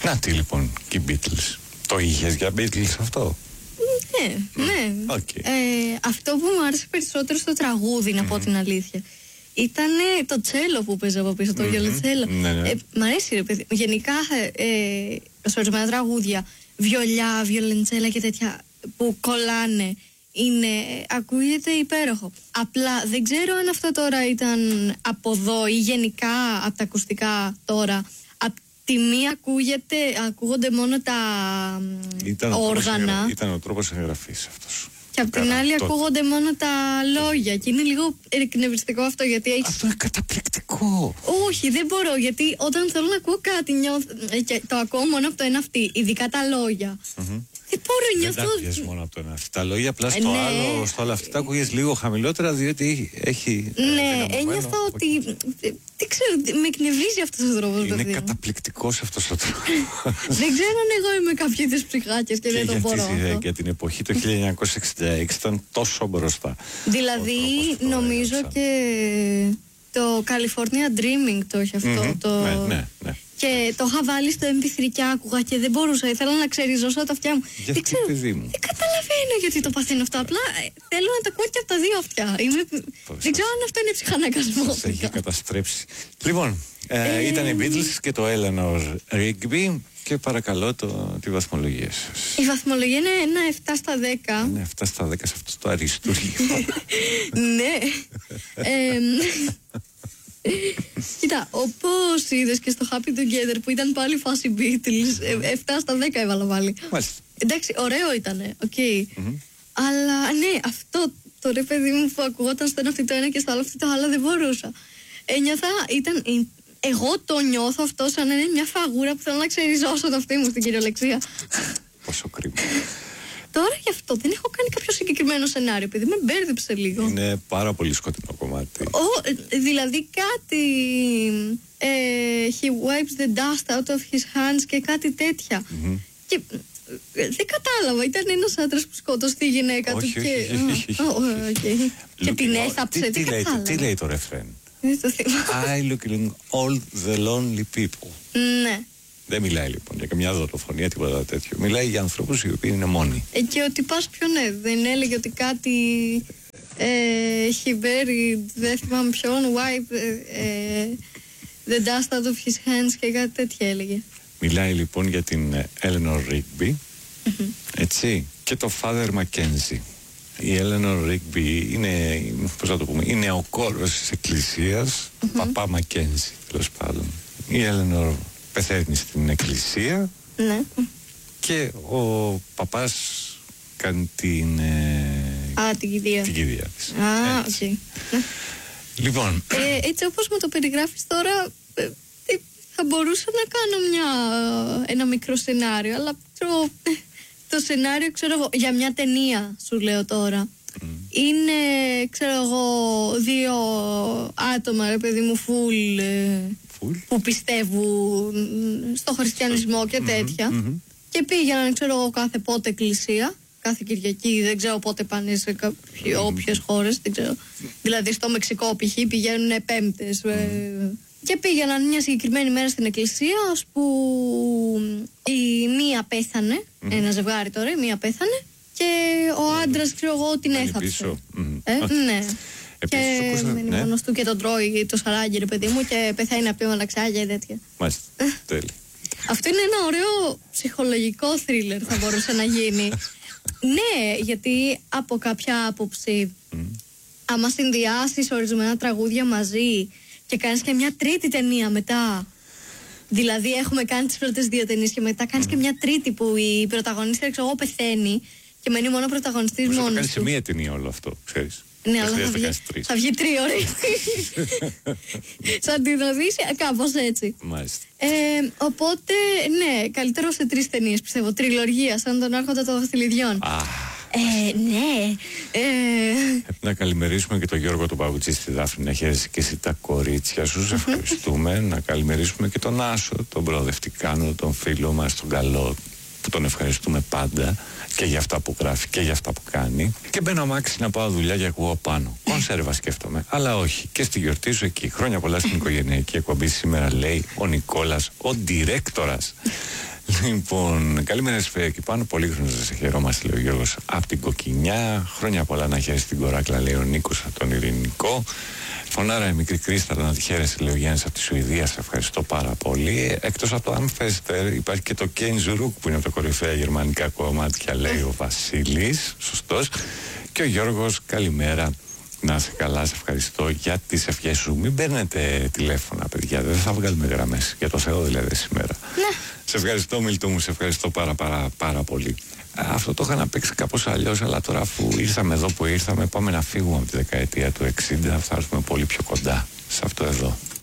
Να τι λοιπόν και οι Beatles. Το είχες για Beatles αυτό? Ναι. Okay. Αυτό που μου άρεσε περισσότερο στο τραγούδι, να πω την αλήθεια, ήταν το τσέλο που παίζει από πίσω, το βιολιτσέλο. Μ' αρέσει, ρε παιδί. Γενικά, σε ορισμένα τραγούδια, βιολιά, βιολεντσέλα και τέτοια που κολλάνε, ακούγεται υπέροχο. Απλά δεν ξέρω αν αυτό τώρα ήταν από εδώ ή γενικά από τα ακουστικά τώρα. Απ' τη μία ακούγονται μόνο τα όργανα. Ήταν ο τρόπος εγγραφής αυτός. Και απ' την άλλη ακούγονται μόνο τα λόγια. Και είναι λίγο εκνευριστικό αυτό, γιατί έχεις... Αυτό είναι καταπληκτικό. Όχι, δεν μπορώ, γιατί όταν θέλω να ακούω κάτι και το ακούω μόνο από το ένα αυτή, ειδικά τα λόγια. Δεν μπορώ, νιώθω... Δεν τα πιες μόνο από το ένα αυτή. Τα λόγια απλά στο άλλο, στο άλλο αυτή τα ακούγες λίγο χαμηλότερα, διότι έχει... Ναι, ένιωθα ότι... Δεν ξέρω, με εκνευρίζει αυτός ο τρόπος. Είναι καταπληκτικός αυτός ο τρόπος. Δεν ξέρω αν εγώ είμαι κάποιοι της ψυχάκες και δεν το μπορώ. Για την εποχή το 1966 ήταν τόσο μπροστά. Δηλαδή, νομίζω και το California Dreaming το έχει αυτό. Ναι. Και το είχα βάλει στο MP3 και άκουγα και δεν μπορούσα. Ήθελα να ξεριζώσω τα αυτιά μου. Δεν ξέρω, παιδί μου. Δεν καταλαβαίνω γιατί το παθαίνω αυτό. Απλά θέλω να τα ακούω και από τα δύο αυτιά. Δεν ξέρω αν αυτό είναι ψυχαναγκασμό. Σας έχει καταστρέψει. Λοιπόν, ήταν οι Beatles και το Eleanor Rigby. Και παρακαλώ τη βαθμολογία σας. Η βαθμολογία είναι ένα 7 στα 10. Είναι 7 στα 10 σε αυτό το αριστούργημα. Ναι. Κοίτα, όπως είδες και στο Happy Together που ήταν πάλι φάση Beatles, 7 στα 10 έβαλα πάλι. Μάλιστα. Εντάξει, ωραίο ήτανε, αλλά ναι, αυτό το ρε παιδί μου που ακουγόταν στο ένα αυτή το ένα και στο άλλο αυτή το άλλο, δεν μπορούσα. Ένιωθα, εγώ το νιώθω αυτό σαν να είναι μια φαγούρα που θέλω να ξεριζώσω το αυτή μου στην κυριολεξία. Πόσο κρίμα. Τώρα γι' αυτό δεν έχω κάνει κάποιο συγκεκριμένο σενάριο, επειδή με μπέρδεψε λίγο. Είναι πάρα πολύ σκοτεινό κομμάτι. Δηλαδή κάτι he wipes the dust out of his hands και κάτι τέτοια. Και δεν κατάλαβα, ήταν ένας άντρας που σκότωσε τη γυναίκα του και την έθαψε. Τι λέει το ρεφρέν? I look at all the lonely people. Ναι. Δεν μιλάει λοιπόν για καμιά δολοφονία, τίποτα τέτοιο. Μιλάει για ανθρώπους οι οποίοι είναι μόνοι. Και ότι πας πιο ναι, δεν έλεγε ότι κάτι he buried, δεν θυμάμαι ποιον, wipe the dust out of his hands και κάτι τέτοια έλεγε. Μιλάει λοιπόν για την Eleanor Rigby, έτσι, και το Father Mackenzie. Η Eleanor Rigby είναι, πώς να το πούμε, είναι ο κόρος της εκκλησίας, παπά Mackenzie τέλος πάντων. Η Eleanor πεθαίνει στην εκκλησία, ναι, και ο παπάς κάνει την κηδεία της. Okay. Λοιπόν, έτσι όπως μου το περιγράφεις τώρα, θα μπορούσα να κάνω ένα μικρό σενάριο, αλλά το σενάριο, ξέρω εγώ, για μια ταινία σου λέω τώρα, είναι, ξέρω εγώ, δύο άτομα, ρε παιδί μου, full που πιστεύουν στο χριστιανισμό και τέτοια, και πήγαιναν, ξέρω εγώ, κάθε πότε εκκλησία, κάθε Κυριακή, δεν ξέρω πότε πάνε σε όποιες χώρες, δεν ξέρω. Δηλαδή στο Μεξικό π.χ. πηγαίνουν Πέμπτες, και πήγαιναν μια συγκεκριμένη μέρα στην εκκλησία, ώσπου η μία πέθανε, ένα ζευγάρι τώρα, η μία πέθανε και ο άντρας, ξέρω εγώ, την έθαψε. Ναι. Και μένει μόνος του και τον τρώει το σαράγγι, ρε παιδί μου, και πεθαίνει από τη μοναξιά και τέτοια. Μάλιστα, τέλει. Αυτό είναι ένα ωραίο ψυχολογικό θρίλερ, θα μπορούσε να γίνει. Ναι, γιατί από κάποια άποψη, άμα συνδυάσεις ορισμένα τραγούδια μαζί και κάνεις και μια τρίτη ταινία μετά, δηλαδή έχουμε κάνει τις πρώτες δύο ταινίες και μετά κάνεις και μια τρίτη που η πρωταγωνίστρια, ξέρω εγώ, πεθαίνει και μένει μόνο ο πρωταγωνιστής μόνος του. Θα κάνεις σε μία ταινία όλο αυτό, ξέρεις. Ναι, αλλά θα βγει τρίωρη. Σαν την Οδύσσεια, κάπως έτσι. Μάλιστα. Οπότε, ναι, καλύτερο σε 3 ταινίες, πιστεύω. Τριλογία, σαν τον Άρχοντα των Δαχτυλιδιών. Ναι. Να καλημερίσουμε και τον Γιώργο τον Παγουτσί στη Δάφνη, να χαίρεσαι και εσύ τα κορίτσια σου. Σε ευχαριστούμε. Να καλημερίσουμε και τον Άσο, τον προοδευτικάνο, τον φίλο μας, τον καλό, που τον ευχαριστούμε πάντα και για αυτά που γράφει και για αυτά που κάνει. Και μπαίνω αμάξι να πάω δουλειά και ακούω πάνω. Κονσέρβα σκέφτομαι. Αλλά όχι. Και στη γιορτή σου εκεί. Χρόνια πολλά στην οικογενειακή εκπομπή σήμερα, λέει ο Νικόλας, ο ντιρέκτορας Λοιπόν, καλημέρα εκεί πάνω. Πολύχρονο να σε χαιρόμαστε, λέει ο Γιώργος από την Κοκκινιά. Χρόνια πολλά να χαίρεσαι την κοράκλα, λέει ο Νίκος από τον Ειρηνικό. Φωνάρα η μικρή Κρίστα, να τη χαίρεσαι, λέει ο Γιάννης από τη Σουηδία. Σε ευχαριστώ πάρα πολύ. Εκτός από το Αμφέστερ, υπάρχει και το Κέινζουρούκ που είναι από τα κορυφαία γερμανικά κομμάτια, λέει ο Βασίλης. Σωστός. Και ο Γιώργος, καλημέρα. Να είσαι καλά, σε ευχαριστώ για τις ευχές σου. Μην παίρνετε τηλέφωνα, παιδιά. Δεν θα βγάλουμε γραμμές. Για το Θεό δηλαδή σήμερα. Ναι. Σε ευχαριστώ, Μίλτο μου, σε ευχαριστώ πάρα πολύ. Αυτό το είχα να παίξει κάπως αλλιώς, αλλά τώρα αφού ήρθαμε εδώ που ήρθαμε, πάμε να φύγουμε από τη δεκαετία του 60, θα έρθουμε πολύ πιο κοντά σε αυτό εδώ.